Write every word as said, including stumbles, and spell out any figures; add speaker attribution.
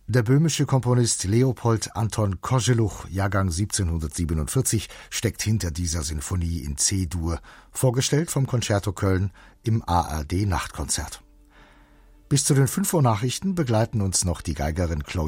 Speaker 1: Der böhmische Komponist Leopold Anton Kozeluch, Jahrgang siebzehnhundertsiebenundvierzig, steckt hinter dieser Sinfonie in C-Dur, vorgestellt vom Concerto Köln im A R D-Nachtkonzert. Bis zu den fünf Uhr Nachrichten begleiten uns noch die Geigerin Chloe